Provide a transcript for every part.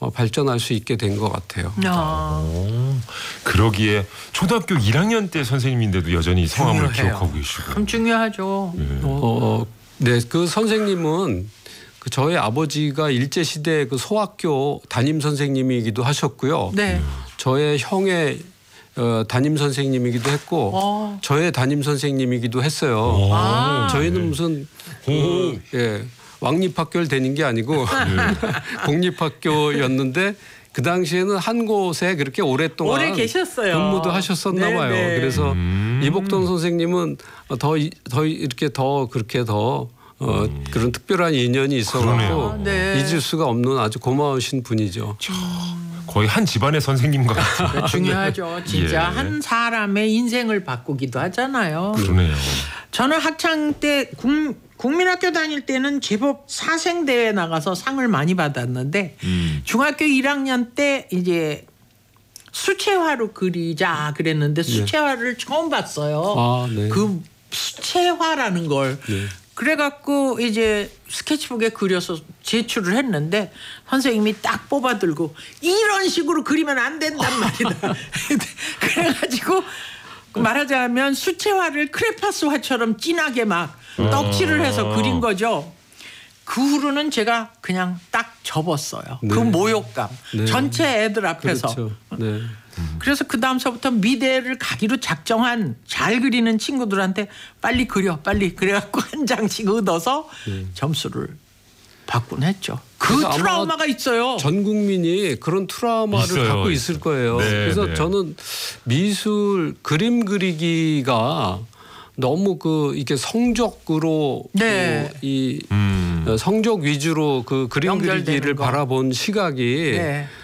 발전할 수 있게 된 것 같아요. 그러기에 초등학교 1학년 때 선생님인데도 여전히 성함을 기억하고 계시고. 참 중요하죠. 네, 그 선생님은 저희 아버지가 일제시대 그 소학교 담임 선생님이기도 하셨고요. 네. 저의 형의 담임 선생님이기도 했고 저의 담임 선생님이기도 했어요. 저희는 무슨 왕립학교를 다닌 게 아니고 공립학교였는데 그 당시에는 한 곳에 그렇게 오랫동안 오래 계셨어요. 근무도 하셨었나 봐요. 네. 그래서 이복동 선생님은 더 이렇게 더 그렇게 더 그런 특별한 인연이 있어서 잊을 수가 없는 아주 고마우신 분이죠. 거의 한 집안의 선생님 같아요. 중요하죠. 진짜 예. 한 사람의 인생을 바꾸기도 하잖아요. 그러네요. 저는 학창 때 국민학교 다닐 때는 제법 사생대회 나가서 상을 많이 받았는데 중학교 1학년 때 이제 수채화로 그리자 그랬는데 수채화를 처음 봤어요. 네. 그 수채화라는 걸. 그래갖고 이제 스케치북에 그려서 제출을 했는데 선생님이 딱 뽑아들고 이런 식으로 그리면 안 된단 말이다. 그래가지고 말하자면 수채화를 크레파스화처럼 진하게 막 떡칠을 해서 그린 거죠. 그 후로는 제가 그냥 딱 접었어요. 그 모욕감. 전체 애들 앞에서. 그렇죠. 네. 그래서 그 다음서부터 미대를 가기로 작정한 잘 그리는 친구들한테 빨리 그려 빨리 그래갖고 한 장씩 얻어서 점수를 받곤 했죠. 그 트라우마가 있어요. 전 국민이 그런 트라우마를 있어요. 갖고 있을 거예요. 네, 그래서 저는 미술 그림 그리기가 너무 이게 성적으로 이 성적 위주로 그 그림 그리기를 바라본 시각이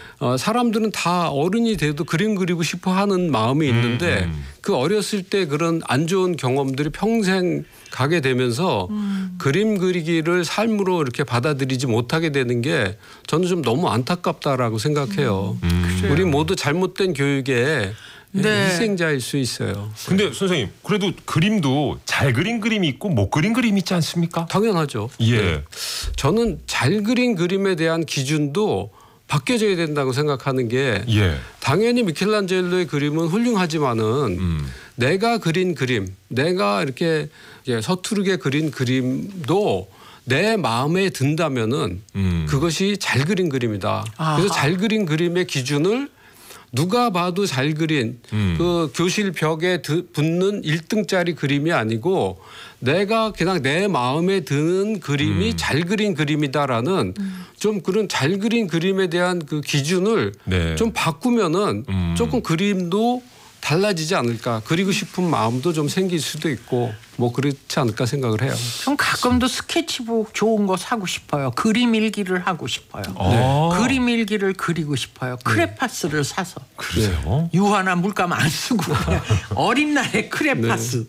사람들은 다 어른이 돼도 그림 그리고 싶어 하는 마음이 있는데 그 어렸을 때 그런 안 좋은 경험들이 평생 가게 되면서 그림 그리기를 삶으로 이렇게 받아들이지 못하게 되는 게 저는 좀 너무 안타깝다라고 생각해요. 우리 모두 잘못된 교육에 희생자일 수 있어요. 근데 선생님 그래도 그림도 잘 그린 그림이 있고 못 그린 그림이 있지 않습니까? 당연하죠. 예. 저는 잘 그린 그림에 대한 기준도 바뀌어져야 된다고 생각하는 게 당연히 미켈란젤로의 그림은 훌륭하지만은 내가 그린 그림, 내가 이렇게 서투르게 그린 그림도 내 마음에 든다면은 그것이 잘 그린 그림이다. 그래서 잘 그린 그림의 기준을 누가 봐도 잘 그린 그 교실 벽에 붙는 1등짜리 그림이 아니고 내가 그냥 내 마음에 드는 그림이 잘 그린 그림이다라는 좀 그런 잘 그린 그림에 대한 그 기준을 좀 바꾸면은 조금 그림도 달라지지 않을까. 그리고 싶은 마음도 좀 생길 수도 있고 뭐 그렇지 않을까 생각을 해요. 전 가끔도 스케치북 좋은 거 사고 싶어요. 그림 일기를 하고 싶어요. 그림 일기를 그리고 싶어요. 크레파스를 사서. 그러세요? 유화나 물감 안 쓰고 그냥 어린 날에 크레파스.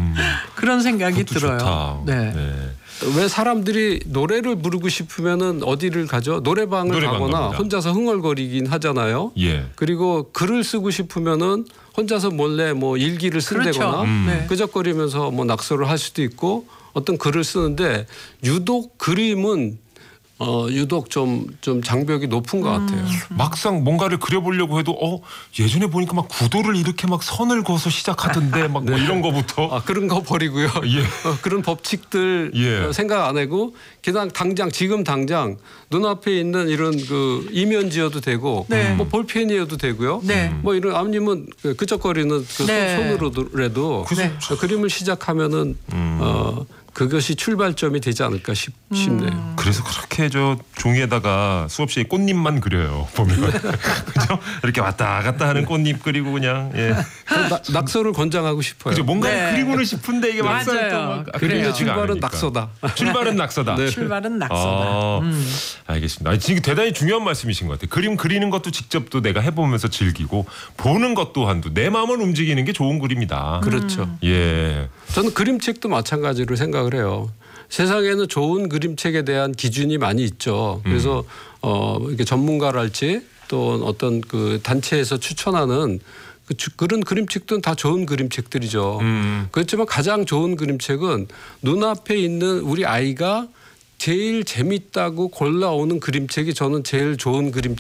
그런 생각이 들어요. 좋다. 왜 사람들이 노래를 부르고 싶으면은 어디를 가죠? 노래방을 가거나 갑니다. 혼자서 흥얼거리긴 하잖아요. 그리고 글을 쓰고 싶으면은 혼자서 몰래 뭐 일기를 쓴다거나 끄적거리면서 뭐 낙서를 할 수도 있고 어떤 글을 쓰는데 유독 그림은 유독 좀 장벽이 높은 것 같아요. 막상 뭔가를 그려보려고 해도 예전에 보니까 막 구도를 이렇게 막 선을 그어서 시작하던데 막 뭐 이런 거부터 그런 거 버리고요. 그런 법칙들 생각 안 하고 그냥 지금 당장 눈앞에 있는 이런 그 이면지여도 되고 뭐 볼펜이어도 되고요. 뭐 이런 아버님은 끄적거리는 그 손으로라도 그림을 시작하면은 그것이 출발점이 되지 않을까 싶네요. 그래서 그렇게 저 종이에다가 수업 시에 꽃잎만 그려요. 보면 그죠? 이렇게 왔다 갔다 하는 꽃잎 그리고 그냥 낙서를 권장하고 싶어요. 그죠? 뭔가 그리고는 싶은데 이게 막상 또 그림의 출발은 낙서다. 출발은 낙서다. 출발은 낙서다. 알겠습니다. 지금 대단히 중요한 말씀이신 것 같아요. 그림 그리는 것도 직접 또 내가 해보면서 즐기고 보는 것 또한도 내 마음을 움직이는 게 좋은 그림이다. 그렇죠. 저는 그림책도 마찬가지로 생각을 해요. 세상에는 좋은 그림책에 대한 기준이 많이 있죠. 그래서 이렇게 전문가랄지 또 어떤 그 단체에서 추천하는 그런 그림책들은 다 좋은 그림책들이죠. 그렇지만 가장 좋은 그림책은 눈앞에 있는 우리 아이가 제일 재밌다고 골라오는 그림책이 저는 제일 좋은 그림책